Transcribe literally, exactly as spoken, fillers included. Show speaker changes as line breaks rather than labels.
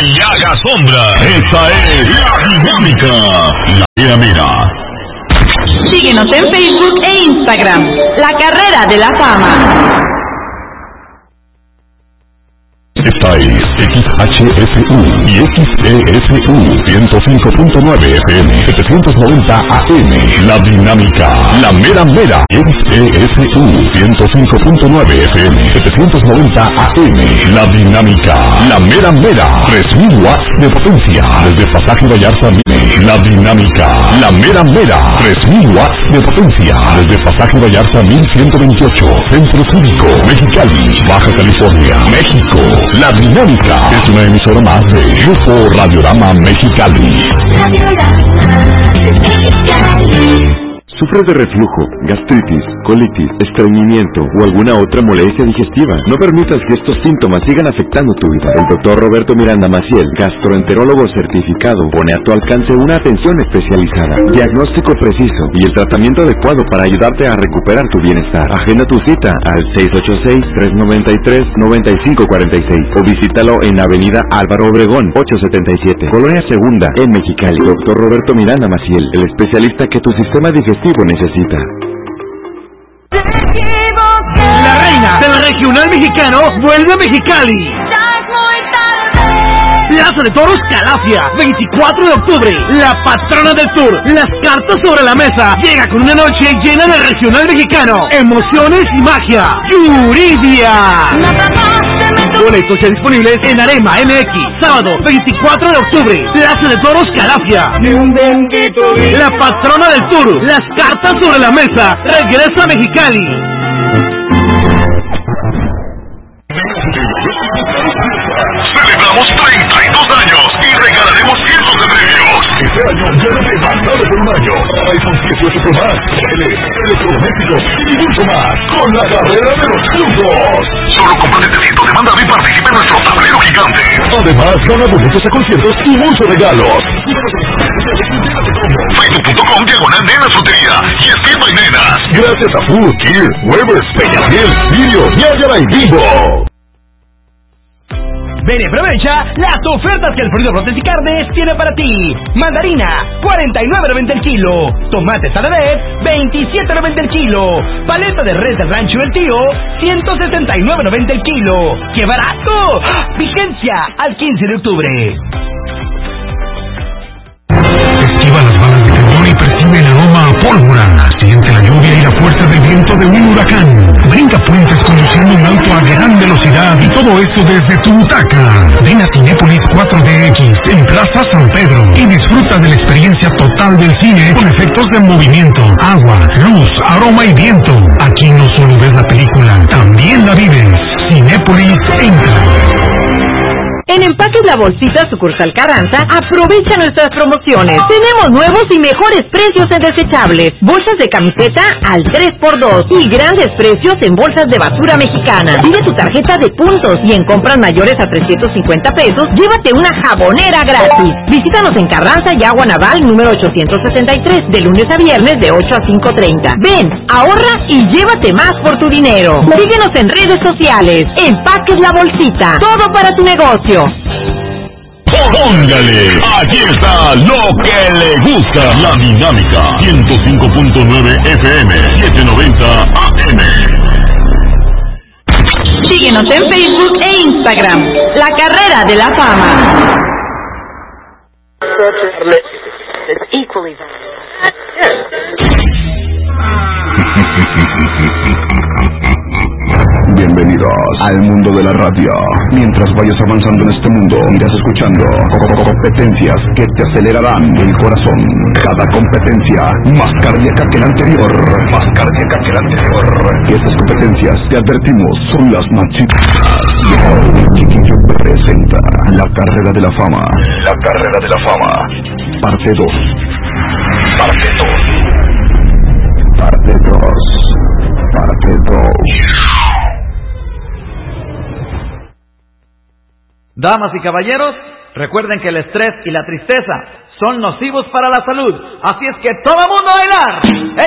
le haga sombra. Esta es La Dinámica, la mera mera.
Síguenos en Facebook e Instagram, La Carrera de la Fama.
Esta es X H F U y X E S U ciento cinco punto nueve F M, setecientos noventa A M. La Dinámica, la mera mera. X E S U ciento cinco punto nueve F M, setecientos noventa A M. La Dinámica, la mera mera. tres mil watts de potencia desde Pasaje Vallarta. La Dinámica, la mera mera. tres mil watts de potencia desde Pasaje Vallarta mil ciento veintiocho. Centro Cívico, Mexicali, Baja California, México. La Dinámica es una emisora más de Grupo Radiorama Mexicali.
¿Sufres de reflujo, gastritis, colitis, estreñimiento o alguna otra molestia digestiva? No permitas que estos síntomas sigan afectando tu vida. El doctor Roberto Miranda Maciel, gastroenterólogo certificado, pone a tu alcance una atención especializada, diagnóstico preciso y el tratamiento adecuado para ayudarte a recuperar tu bienestar. Agenda tu cita al seis ocho seis, tres nueve tres, nueve cinco cuatro seis o visítalo en Avenida Álvaro Obregón, ochocientos setenta y siete, Colonia Segunda, en Mexicali. Doctor Roberto Miranda Maciel, el especialista que tu sistema digestivo necesita.
La reina del regional mexicano vuelve a Mexicali. Plaza de Toros Calafia, veinticuatro de octubre, la patrona del sur, las cartas sobre la mesa, llega con una noche llena de regional mexicano, emociones y magia. Yuridia. Boletos ya disponibles en Arema M X, sábado veinticuatro de octubre, Plaza de Toros Calafia. La patrona del sur, las cartas sobre la mesa, regresa a Mexicali.
Celebramos treinta y dos años y regalaremos cientos de premios. Este año llévate bastante por un año. iPhone dieciocho Pro Max, tele, electrodomésticos y mucho más con la carrera de los puntos. Solo compra necesito de Mandar y participe en nuestro tablero gigante. Además, gana boletos a conciertos y muchos regalos. Facebook punto com diagonal Nenas Lotería y Estima y Nenas. Gracias a Food, Gear, Webers, Peñafiel, Video y Ayala y Vivo.
Ven y aprovecha las ofertas que el Florido Brotes y Carnes tiene para ti. Mandarina, cuarenta y nueve noventa el kilo. Tomate Saladet, veintisiete noventa el kilo. Paleta de res del Rancho del Tío, ciento setenta y nueve noventa el kilo. ¡Qué barato! Vigencia al quince de octubre.
Esquiva las balas de cañón y percibe el aroma a pólvora. Siente la lluvia y la fuerza del viento de un huracán. Brinca puentes conduciendo un auto a gran velocidad y todo eso desde tu butaca. Ven a Cinépolis cuatro D X en Plaza San Pedro y disfruta de la experiencia total del cine con efectos de movimiento, agua, luz, aroma y viento. Aquí no solo ves la película, también la vives. Cinépolis entra.
En Empaques La Bolsita, sucursal Carranza, aprovecha nuestras promociones. Tenemos nuevos y mejores precios en desechables. Bolsas de camiseta al tres por dos y grandes precios en bolsas de basura mexicana. Pide tu tarjeta de puntos y en compras mayores a trescientos cincuenta pesos, llévate una jabonera gratis. Visítanos en Carranza y Agua Naval número ochocientos sesenta y tres, de lunes a viernes de ocho a cinco treinta. Ven, ahorra y llévate más por tu dinero. Síguenos en redes sociales. Empaques La Bolsita. Todo para tu negocio.
Póngale, aquí está lo que le gusta. La Dinámica, ciento cinco punto nueve F M, setecientos noventa A M.
Síguenos en Facebook e Instagram, La Carrera de la Fama.
Bienvenidos al mundo de la radio. Mientras vayas avanzando en este mundo, irás escuchando competencias que te acelerarán el corazón. Cada competencia más cardíaca que la anterior. Más cardíaca que la anterior. Y estas competencias, te advertimos, son las más chicas. Y Chiquillo presenta La Carrera de la Fama. La Carrera de la Fama. Parte dos. Parte dos. Parte dos. Parte dos.
Damas y caballeros, recuerden que el estrés y la tristeza son nocivos para la salud, así es que todo el mundo a bailar.